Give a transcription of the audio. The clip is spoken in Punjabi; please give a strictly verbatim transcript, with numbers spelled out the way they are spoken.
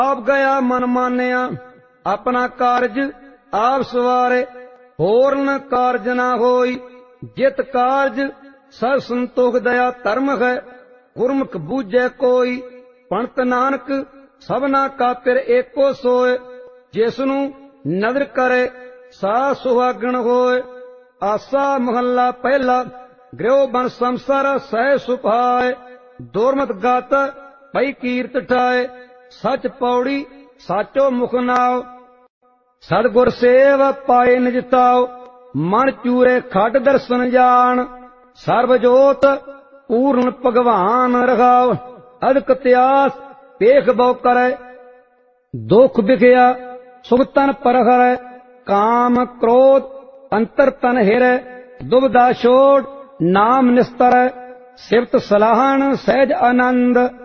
ਆਪ ਗਿਆ ਮਨ ਮਾਨਿਆ ਆਪਣਾ ਕਾਰਜ ਆਪ ਸਵਾਰੇ ਹੋਰਨ ਕਾਰਜ ਨਾ ਹੋਈ ਜਿਤ ਕਾਰਜ ਸਭ ਸੰਤੋਖ ਦਇਆ ਧਰਮ ਹੈ ਗੁਰਮੁਖ ਬੂਝੈ ਕੋਈ ਪੰਤ ਨਾਨਕ ਸਭਨਾ ਕਾ ਪਿਰ ਏਕੋ ਸੋਏ ਜਿਸ ਨੂੰ ਨਦਰ ਕਰੇ ਸਾ ਸੁਹਾਗਣ ਹੋਏ। ਆਸਾ ਮਹੱਲਾ ਪਹਿਲਾ ਗ੍ਰਹਿ ਬਨ ਸੰਸਾਰ ਸਹਿ ਸੁਭਾਏ ਦੁਰਮਤ ਗਾਤ ਪਈ ਕੀਰਤ ਠਾਏ ਸਚ ਪੌੜੀ ਸਾਚੋ ਮੁਖ ਨਾਉ ਸਤਿਗੁਰ ਸੇਵ ਪਾਏ ਨਿਜ ਤਾਉ ਮਨ ਚੂਰੇ ਖੱਡ ਦਰਸ਼ਨ ਜਾਣ ਸਰਬ ਜੋਤ ਪੂਰਨ ਭਗਵਾਨ ਰਖਾਵ ਅਦਕ ਤਿਆਸ ਪੇਖ ਬਹੁ ਕਰੈ ਦੁਖ ਵਿਖਿਆ ਸੁਖ ਤਨ ਪਰਖੈ ਕਾਮ ਕ੍ਰੋਧ ਅੰਤਰ ਤਨ ਹਿਰੈ ਦੁਬਦਾ ਛੋੜ ਨਾਮ ਨਿਸਤਰੈ ਸਿਫਤ ਸਲਾਹਣ ਸਹਿਜ ਆਨੰਦ।